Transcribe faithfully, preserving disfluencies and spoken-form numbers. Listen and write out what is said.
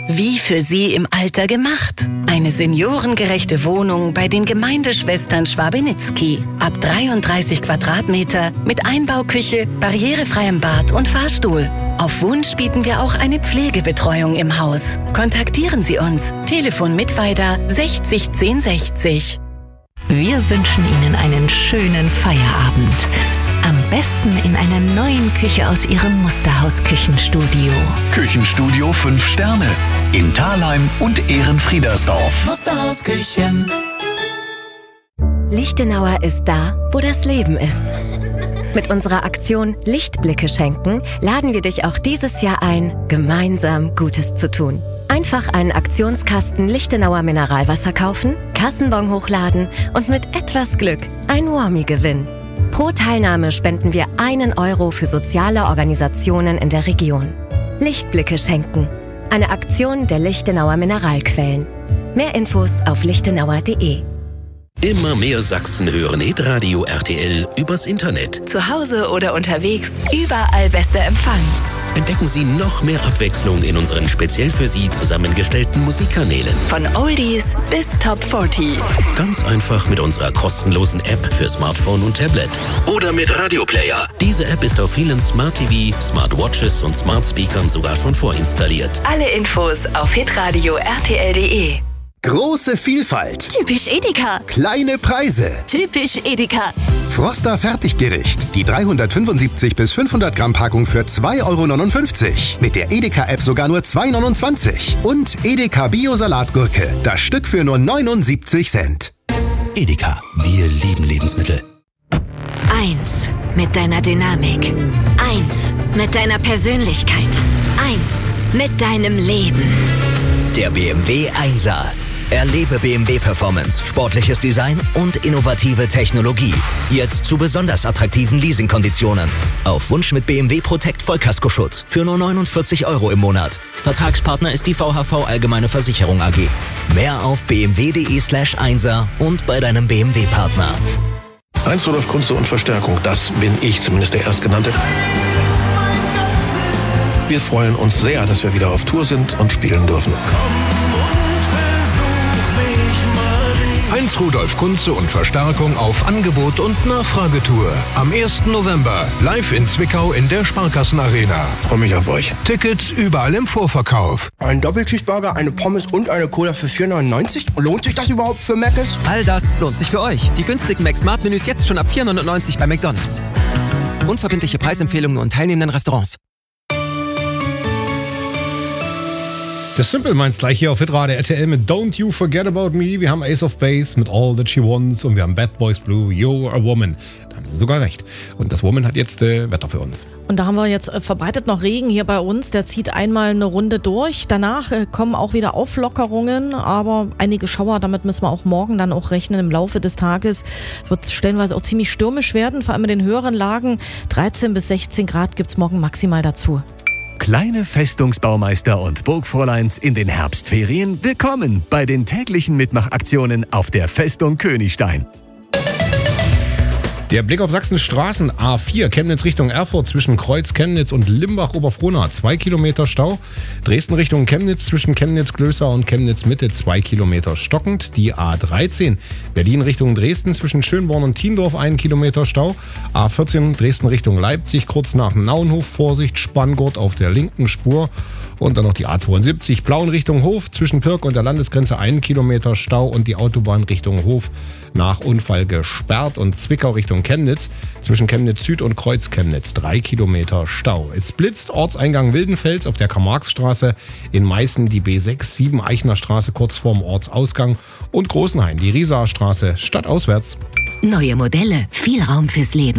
Wie für Sie im Alter gemacht. Eine seniorengerechte Wohnung bei den Gemeindeschwestern Schwabenitzky. Ab dreiunddreißig Quadratmeter mit Einbauküche, barrierefreiem Bad und Fahrstuhl. Auf Wunsch bieten wir auch eine Pflegebetreuung im Haus. Kontaktieren Sie uns. Telefon Mittweida sechzig zehn sechzig. Wir wünschen Ihnen einen schönen Feierabend. Am besten in einer neuen Küche aus Ihrem Musterhaus-Küchenstudio. Küchenstudio fünf Sterne in Thalheim und Ehrenfriedersdorf. Musterhaus Küchen. Lichtenauer ist da, wo das Leben ist. Mit unserer Aktion Lichtblicke schenken laden wir dich auch dieses Jahr ein, gemeinsam Gutes zu tun. Einfach einen Aktionskasten Lichtenauer Mineralwasser kaufen, Kassenbon hochladen und mit etwas Glück ein Warmie gewinnen. Pro Teilnahme spenden wir einen Euro für soziale Organisationen in der Region. Lichtblicke schenken. Eine Aktion der Lichtenauer Mineralquellen. Mehr Infos auf lichtenauer punkt de. Immer mehr Sachsen hören Hitradio R T L übers Internet. Zu Hause oder unterwegs, überall bester Empfang. Entdecken Sie noch mehr Abwechslung in unseren speziell für Sie zusammengestellten Musikkanälen. Von Oldies bis Top vierzig. Ganz einfach mit unserer kostenlosen App für Smartphone und Tablet. Oder mit Radioplayer. Diese App ist auf vielen Smart T V, Smartwatches und Smart Speakern sogar schon vorinstalliert. Alle Infos auf hitradio R T L punkt de. Große Vielfalt. Typisch Edeka. Kleine Preise. Typisch Edeka. Froster Fertiggericht. Die dreihundertfünfundsiebzig bis fünfhundert Gramm Packung für zwei Euro neunundfünfzig. Mit der Edeka-App sogar nur zwei Euro neunundzwanzig. Und Edeka Bio-Salatgurke. Das Stück für nur neunundsiebzig Cent. Edeka, wir lieben Lebensmittel. Eins mit deiner Dynamik. Eins mit deiner Persönlichkeit. Eins mit deinem Leben. Der B M W Einser. Erlebe B M W Performance, sportliches Design und innovative Technologie. Jetzt zu besonders attraktiven Leasingkonditionen. Auf Wunsch mit B M W Protect Vollkaskoschutz für nur neunundvierzig Euro im Monat. Vertragspartner ist die V H V Allgemeine Versicherung A G. Mehr auf b m w punkt de slash einser und bei deinem B M W-Partner. Heinz Rudolf Kunze und Verstärkung, das bin ich, zumindest der Erstgenannte. Wir freuen uns sehr, dass wir wieder auf Tour sind und spielen dürfen. Heinz Rudolf Kunze und Verstärkung auf Angebot und Nachfragetour. Am ersten November live in Zwickau in der Sparkassenarena. Freue mich auf euch. Tickets überall im Vorverkauf. Ein Doppelcheeseburger, eine Pommes und eine Cola für vier neunundneunzig? Lohnt sich das überhaupt für Mc's? All das lohnt sich für euch. Die günstigen Mac-Smart-Menüs jetzt schon ab vier neunundneunzig bei McDonald's. Unverbindliche Preisempfehlungen nur in teilnehmenden Restaurants. The Simple Minds gleich hier auf Hitradio R T L mit Don't You Forget About Me. Wir haben Ace of Base mit All That She Wants und wir haben Bad Boys Blue, You're a Woman. Da haben sie sogar recht. Und das Woman hat jetzt äh, Wetter für uns. Und da haben wir jetzt äh, verbreitet noch Regen hier bei uns. Der zieht einmal eine Runde durch. Danach äh, kommen auch wieder Auflockerungen, aber einige Schauer, damit müssen wir auch morgen dann auch rechnen im Laufe des Tages. Wird stellenweise auch ziemlich stürmisch werden, vor allem in den höheren Lagen. dreizehn bis sechzehn Grad gibt es morgen maximal dazu. Kleine Festungsbaumeister und Burgfräuleins in den Herbstferien, willkommen bei den täglichen Mitmachaktionen auf der Festung Königstein. Der Blick auf Sachsens Straßen. A vier, Chemnitz Richtung Erfurt zwischen Kreuz Chemnitz und Limbach-Oberfrohna, zwei Kilometer Stau. Dresden Richtung Chemnitz zwischen Chemnitz-Glößau und Chemnitz-Mitte, zwei Kilometer stockend. Die A dreizehn, Berlin Richtung Dresden zwischen Schönborn und Tiendorf, ein Kilometer Stau. A vierzehn, Dresden Richtung Leipzig, kurz nach Nauenhof, Vorsicht, Spanngurt auf der linken Spur. Und dann noch die A zweiundsiebzig, Plauen Richtung Hof, zwischen Pirk und der Landesgrenze ein Kilometer Stau und die Autobahn Richtung Hof nach Unfall gesperrt und Zwickau Richtung Chemnitz, zwischen Chemnitz Süd und Kreuz Chemnitz, drei Kilometer Stau. Es blitzt, Ortseingang Wildenfels auf der Karl-Marx-Straße, in Meißen die B sechs sieben Eichner Straße kurz vorm Ortsausgang und Großenhain die Riesaer Straße stadtauswärts. Neue Modelle, viel Raum fürs Leben.